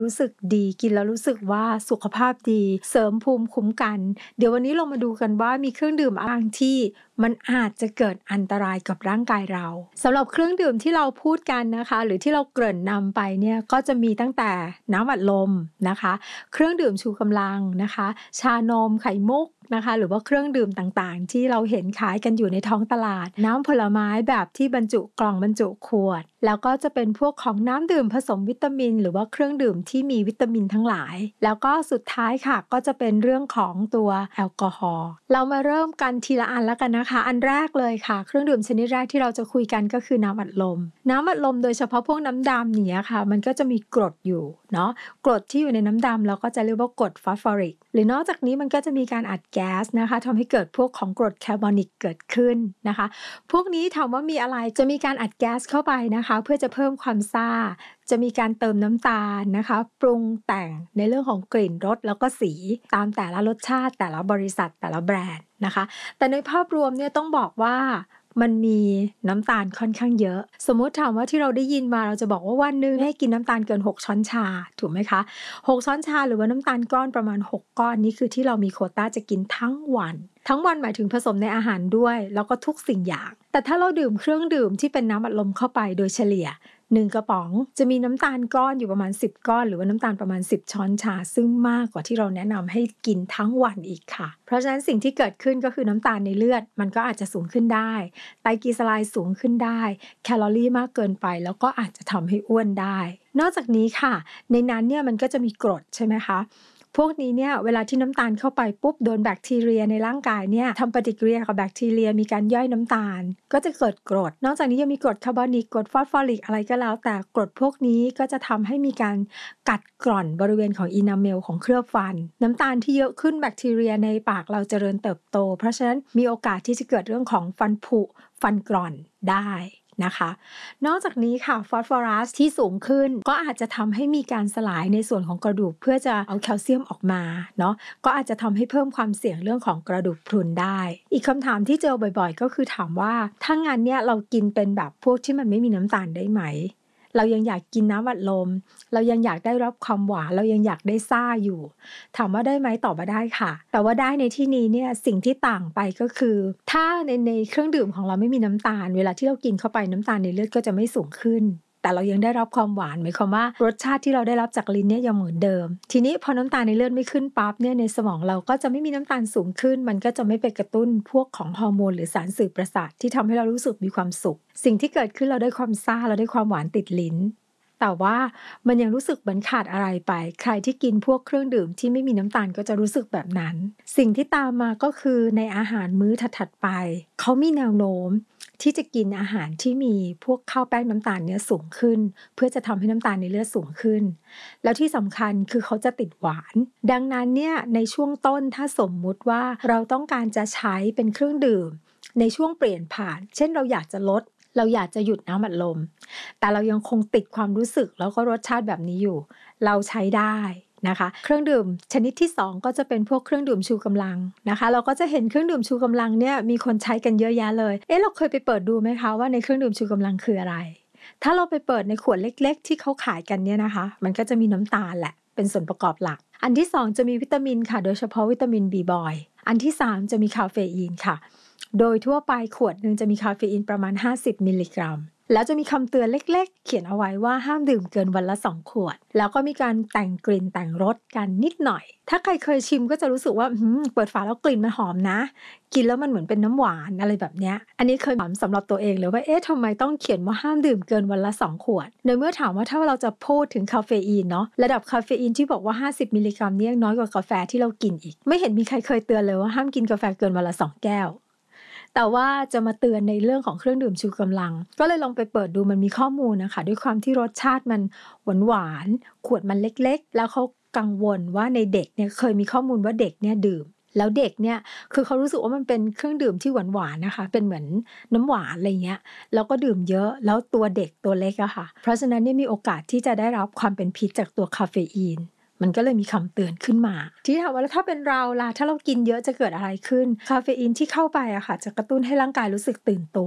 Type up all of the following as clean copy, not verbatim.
รู้สึกดีกินแล้วรู้สึกว่าสุขภาพดีเสริมภูมิคุ้มกันเดี๋ยววันนี้เรามาดูกันว่ามีเครื่องดื่มอะไรที่มันอาจจะเกิดอันตรายกับร่างกายเราสำหรับเครื่องดื่มที่เราพูดกันนะคะหรือที่เราเกริ่นนำไปเนี่ยก็จะมีตั้งแต่น้ำอัดลมนะคะเครื่องดื่มชูกำลังนะคะชานมไข่มุกนะคะหรือว่าเครื่องดื่มต่างๆที่เราเห็นขายกันอยู่ในท้องตลาดน้ำผลไม้แบบที่บรรจุกล่องบรรจุขวดแล้วก็จะเป็นพวกของน้ำดื่มผสมวิตามินหรือว่าเครื่องดื่มที่มีวิตามินทั้งหลายแล้วก็สุดท้ายค่ะก็จะเป็นเรื่องของตัวแอลกอฮอล์เรามาเริ่มกันทีละอันแล้วกันนะคะอันแรกเลยค่ะเครื่องดื่มชนิดแรกที่เราจะคุยกันก็คือน้ำอัดลมน้ำอัดลมโดยเฉพาะพวกน้ำดำอย่างเงี้ยค่ะมันก็จะมีกรดอยู่เนาะกรดที่อยู่ในน้ำดำเราก็จะเรียกว่ากรดฟอสฟอริกหรือนอกจากนี้มันก็จะมีการอัดแก๊สนะคะทำให้เกิดพวกของกรดคาร์บอนิกเกิดขึ้นนะคะพวกนี้ถามว่ามีอะไรจะมีการอัดแก๊สเข้าไปนะคะเพื่อจะเพิ่มความซ่าจะมีการเติมน้ำตาลนะคะปรุงแต่งในเรื่องของกลิ่นรสแล้วก็สีตามแต่ละรสชาติแต่ละบริษัทแต่ละแบรนด์นะคะแต่ในภาพรวมเนี่ยต้องบอกว่ามันมีน้ำตาลค่อนข้างเยอะสมมุติถามว่าที่เราได้ยินมาเราจะบอกว่าวันนึงให้กินน้ำตาลเกิน6ช้อนชาถูกไหมคะ6ช้อนชาหรือว่าน้ำตาลก้อนประมาณ6ก้อนนี้คือที่เรามีโควต้าจะกินทั้งวันหมายถึงผสมในอาหารด้วยแล้วก็ทุกสิ่งอย่างแต่ถ้าเราดื่มเครื่องดื่มที่เป็นน้ำอัดลมเข้าไปโดยเฉลี่ย1กระป๋องจะมีน้ำตาลก้อนอยู่ประมาณ10ก้อนหรือว่าน้ำตาลประมาณ10ช้อนชาซึ่งมากกว่าที่เราแนะนำให้กินทั้งวันอีกค่ะเพราะฉะนั้นสิ่งที่เกิดขึ้นก็คือน้ำตาลในเลือดมันก็อาจจะสูงขึ้นได้ไตรกลีเซอไรด์สูงขึ้นได้แคลอรี่มากเกินไปแล้วก็อาจจะทำให้อ้วนได้นอกจากนี้ค่ะในนั้นเนี่ยมันก็จะมีกรดใช่ไหมคะพวกนี้เนี่ยเวลาที่น้ำตาลเข้าไปปุ๊บโดนแบคทีเรียในร่างกายเนี่ยทำปฏิกิริยากับแบคทีเรียมีการย่อยน้ำตาลก็จะเกิดกรดนอกจากนี้ยังมีกรดคาร์บอนิกกรดฟอสฟอริกอะไรก็แล้วแต่กรดพวกนี้ก็จะทำให้มีการกัดกร่อนบริเวณของอินาเมลของเคลือบฟันน้ำตาลที่เยอะขึ้นแบคทีเรียในปากเราเจริญเติบโตเพราะฉะนั้นมีโอกาสที่จะเกิดเรื่องของฟันผุฟันกร่อนได้นะคะนอกจากนี้ค่ะฟอสฟอรัสที่สูงขึ้นก็อาจจะทำให้มีการสลายในส่วนของกระดูกเพื่อจะเอาแคลเซียมออกมาเนาะก็อาจจะทำให้เพิ่มความเสี่ยงเรื่องของกระดูกพรุนได้อีกคำถามที่เจอบ่อยๆก็คือถามว่าถ้างั้นเนี่ยเรากินเป็นแบบพวกที่มันไม่มีน้ำตาลได้ไหมเรายังอยากกินน้ำอัดลมเรายังอยากได้รับความหวานเรายังอยากได้ซ่าอยู่ถามว่าได้ไหมตอบว่าได้ค่ะแต่ว่าได้ในที่นี้เนี่ยสิ่งที่ต่างไปก็คือถ้าในเครื่องดื่มของเราไม่มีน้ำตาลเวลาที่เรากินเข้าไปน้ำตาลในเลือดก็จะไม่สูงขึ้นแต่เรายังได้รับความหวานหมายความว่ารสชาติที่เราได้รับจากลิ้นเนี่ยยังเหมือนเดิมทีนี้พอน้ำตาลในเลือดไม่ขึ้นปั๊บเนี่ยในสมองเราก็จะไม่มีน้ำตาลสูงขึ้นมันก็จะไม่ไปกระตุ้นพวกของฮอร์โมนหรือสารสื่อประสาทที่ทำให้เรารู้สึกมีความสุขสิ่งที่เกิดขึ้นเราได้ความซ่าเราได้ความหวานติดลิ้นแต่ว่ามันยังรู้สึกเหมือนขาดอะไรไปใครที่กินพวกเครื่องดื่มที่ไม่มีน้ำตาลก็จะรู้สึกแบบนั้นสิ่งที่ตามมาก็คือในอาหารมื้อถัดๆไปเขามีแนวโน้มที่จะกินอาหารที่มีพวกข้าวแป้งน้ำตาลเนี่ยสูงขึ้นเพื่อจะทำให้น้ำตาลในเลือดสูงขึ้นแล้วที่สำคัญคือเขาจะติดหวานดังนั้นเนี่ยในช่วงต้นถ้าสมมุติว่าเราต้องการจะใช้เป็นเครื่องดื่มในช่วงเปลี่ยนผ่านเช่นเราอยากจะลดเราอยากจะหยุดน้ำอัดลมแต่เรายังคงติดความรู้สึกแล้วก็รสชาติแบบนี้อยู่เราใช้ได้นะคะเครื่องดื่มชนิดที่2ก็จะเป็นพวกเครื่องดื่มชูกำลังนะคะเราก็จะเห็นเครื่องดื่มชูกำลังเนี่ยมีคนใช้กันเยอะแยะเลยเราเคยไปเปิดดูไหมคะว่าในเครื่องดื่มชูกำลังคืออะไรถ้าเราไปเปิดในขวดเล็กๆที่เขาขายกันเนี่ยนะคะมันก็จะมีน้ำตาลแหละเป็นส่วนประกอบหลักอันที่2จะมีวิตามินค่ะโดยเฉพาะวิตามิน B บอยอันที่3จะมีคาเฟอีนค่ะโดยทั่วไปขวดนึงจะมีคาเฟอีนประมาณ50มิลลิกรัมแล้วจะมีคำเตือนเล็กๆเขียนเอาไว้ว่าห้ามดื่มเกินวันละ2ขวดแล้วก็มีการแต่งกลิ่นแต่งรสกันนิดหน่อยถ้าใครเคยชิมก็จะรู้สึกว่าเปิดฝาแล้วกลิ่นมันหอมนะกินแล้วมันเหมือนเป็นน้ำหวานอะไรแบบเนี้ยอันนี้เคยถามสำหรับตัวเองเลยว่าทำไมต้องเขียนว่าห้ามดื่มเกินวันละ2ขวดในเมื่อถามว่าถ้าเราจะพูดถึงคาเฟอีนเนาะระดับคาเฟอีนที่บอกว่า50มิลลิกรัมนี่ยังน้อยกว่ากาแฟที่เรากินอีกไม่เห็นมีใครเคยเตือนเลยว่าห้ามกินกาแฟเกินวันละ2แก้วแต่ว่าจะมาเตือนในเรื่องของเครื่องดื่มชูกำลังก็เลยลองไปเปิดดูมันมีข้อมูลนะคะด้วยความที่รสชาติมันหวานขวดมันเล็กๆแล้วเขากังวลว่าในเด็กเนี่ยเคยมีข้อมูลว่าเด็กเนี่ยดื่มแล้วเด็กเนี่ยคือเขารู้สึกว่ามันเป็นเครื่องดื่มที่หวานๆนะคะเป็นเหมือนน้ำหวานอะไรเงี้ยแล้วก็ดื่มเยอะแล้วตัวเด็กตัวเล็กอะค่ะเพราะฉะนั้นเนี่ยมีโอกาสที่จะได้รับความเป็นพิษจากตัวคาเฟอีนมันก็เลยมีคำเตือนขึ้นมาที่ถามว่าแล้วถ้าเป็นเราล่ะถ้าเรากินเยอะจะเกิดอะไรขึ้นคาเฟอีนที่เข้าไปอะค่ะจะกระตุ้นให้ร่างกายรู้สึกตื่นตัว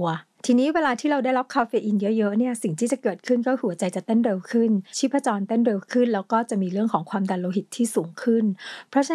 ทีนี้เวลาที่เราได้รับคาเฟอีนเยอะๆเนี่ยสิ่งที่จะเกิดขึ้นก็คือหัวใจจะเต้นเร็วขึ้นชีพจรเต้นเร็วขึ้นแล้วก็จะมีเรื่องของความดันโลหิตที่สูงขึ้นเพราะฉะ